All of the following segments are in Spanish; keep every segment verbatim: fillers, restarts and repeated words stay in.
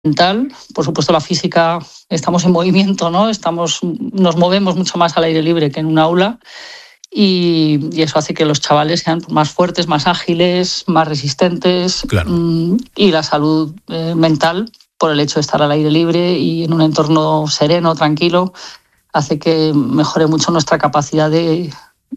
mental. Por supuesto, la física, estamos en movimiento, ¿no? Estamos, nos movemos mucho más al aire libre que en un aula y, y eso hace que los chavales sean más fuertes, más ágiles, más resistentes. Claro. Y la salud eh, mental, por el hecho de estar al aire libre y en un entorno sereno, tranquilo, hace que mejore mucho nuestra capacidad de...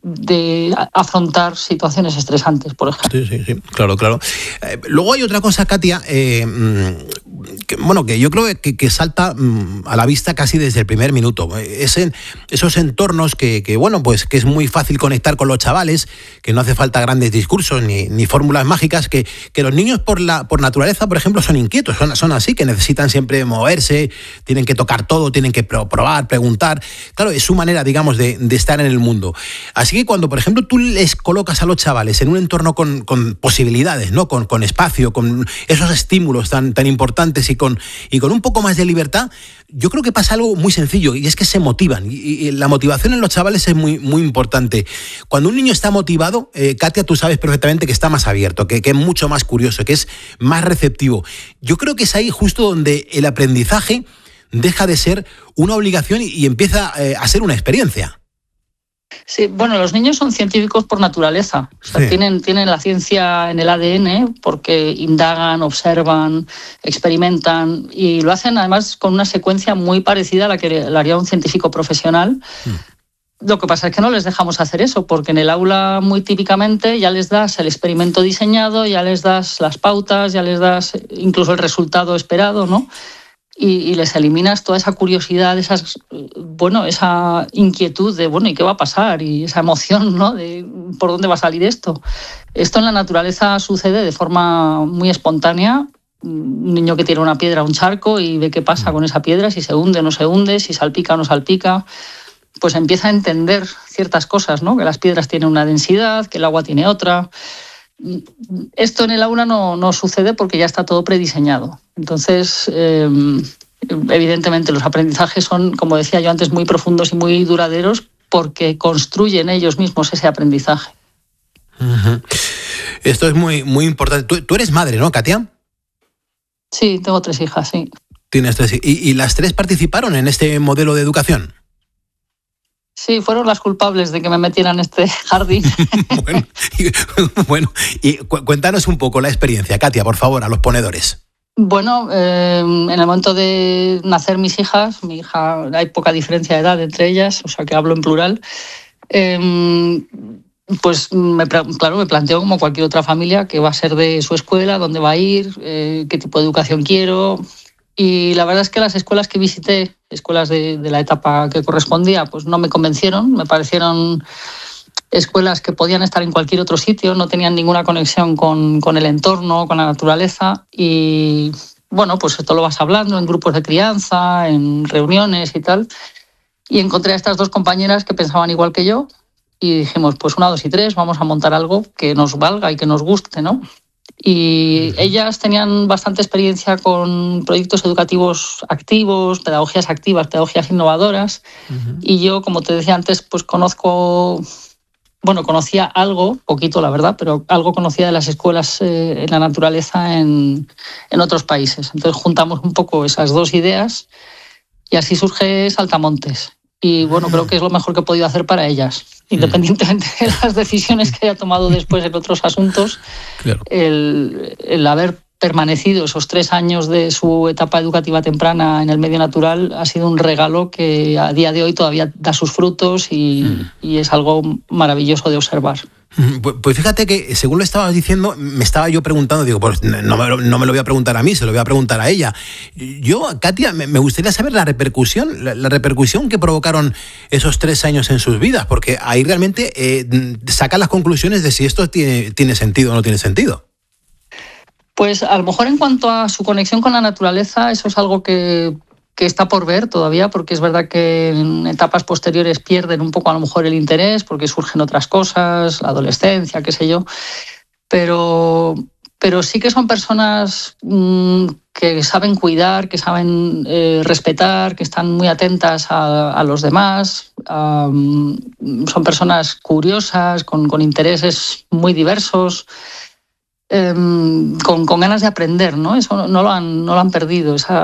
de afrontar situaciones estresantes, por ejemplo. Sí, sí, sí, claro, claro. Eh, luego hay otra cosa, Katia, eh, que, bueno, que yo creo que, que salta a la vista casi desde el primer minuto. Es en esos entornos que, que, bueno, pues que es muy fácil conectar con los chavales, que no hace falta grandes discursos ni, ni fórmulas mágicas, que, que los niños por, la, por naturaleza, por ejemplo, son inquietos, son, son así, que necesitan siempre moverse, tienen que tocar todo, tienen que probar, preguntar. Claro, es su manera, digamos, de, de estar en el mundo. Así que cuando, por ejemplo, tú les colocas a los chavales en un entorno con, con posibilidades, ¿no? Con, con espacio, con esos estímulos tan, tan importantes y con, y con un poco más de libertad, yo creo que pasa algo muy sencillo y es que se motivan. Y, y la motivación en los chavales es muy, muy importante. Cuando un niño está motivado, eh, Katia, tú sabes perfectamente que está más abierto, que, que es mucho más curioso, que es más receptivo. Yo creo que es ahí justo donde el aprendizaje deja de ser una obligación y, y empieza eh, a ser una experiencia. Sí, bueno, los niños son científicos por naturaleza. O sea, sí. tienen, tienen la ciencia en el A D N porque indagan, observan, experimentan y lo hacen además con una secuencia muy parecida a la que le haría un científico profesional. Mm. Lo que pasa es que no les dejamos hacer eso porque en el aula muy típicamente ya les das el experimento diseñado, ya les das las pautas, ya les das incluso el resultado esperado, ¿no? Y, y les eliminas toda esa curiosidad, esas, bueno, esa inquietud de, bueno, ¿y qué va a pasar? Y esa emoción, ¿no? De por dónde va a salir esto. Esto en la naturaleza sucede de forma muy espontánea. Un niño que tira una piedra a un charco y ve qué pasa con esa piedra, si se hunde o no se hunde, si salpica o no salpica, pues empieza a entender ciertas cosas, ¿no? Que las piedras tienen una densidad, que el agua tiene otra. Esto en el aula no, no sucede porque ya está todo prediseñado. Entonces, eh, evidentemente los aprendizajes son, como decía yo antes, muy profundos y muy duraderos porque construyen ellos mismos ese aprendizaje. Uh-huh. Esto es muy, muy importante. Tú, tú eres madre, ¿no, Katia? Sí, tengo tres hijas, sí. Tienes tres. ¿Y, y las tres participaron en este modelo de educación? Sí, fueron las culpables de que me metieran en este jardín. bueno, y, bueno, y cu- cuéntanos un poco la experiencia, Katia, por favor, a los ponedores. Bueno, eh, en el momento de nacer mis hijas, mi hija, hay poca diferencia de edad entre ellas, o sea que hablo en plural, eh, pues me, claro, me planteo como cualquier otra familia qué va a ser de su escuela, dónde va a ir, eh, qué tipo de educación quiero. Y la verdad es que las escuelas que visité, escuelas de, de la etapa que correspondía, pues no me convencieron, me parecieron escuelas que podían estar en cualquier otro sitio, no tenían ninguna conexión con, con el entorno, con la naturaleza y bueno, pues esto lo vas hablando en grupos de crianza, en reuniones y tal. Y encontré a estas dos compañeras que pensaban igual que yo y dijimos, pues una, dos y tres, vamos a montar algo que nos valga y que nos guste, ¿no? Y uh-huh. ellas tenían bastante experiencia con proyectos educativos activos, pedagogías activas, pedagogías innovadoras. Uh-huh. Y yo, como te decía antes, pues conozco, bueno, conocía algo, poquito la verdad, pero algo conocía de las escuelas eh, en la naturaleza en, en otros países. Entonces juntamos un poco esas dos ideas y así surge Saltamontes. Y bueno, creo que es lo mejor que he podido hacer para ellas. Independientemente de las decisiones que haya tomado después en otros asuntos, claro. el, el haber permanecido esos tres años de su etapa educativa temprana en el medio natural ha sido un regalo que a día de hoy todavía da sus frutos y, mm. y es algo maravilloso de observar. Pues fíjate que, según lo estabas diciendo, me estaba yo preguntando, digo, pues no me, lo, no me lo voy a preguntar a mí, se lo voy a preguntar a ella. Yo, Katia, me gustaría saber la repercusión, la, la repercusión que provocaron esos tres años en sus vidas, porque ahí realmente eh, sacan las conclusiones de si esto tiene, tiene sentido o no tiene sentido. Pues a lo mejor en cuanto a su conexión con la naturaleza, eso es algo que... que está por ver todavía, porque es verdad que en etapas posteriores pierden un poco a lo mejor el interés, porque surgen otras cosas, la adolescencia, qué sé yo, pero, pero sí que son personas mmm, que saben cuidar, que saben eh, respetar, que están muy atentas a, a los demás, um, son personas curiosas, con, con intereses muy diversos. eh, con, con ganas de aprender, ¿no? Eso no, no, lo han, no lo han perdido, esa,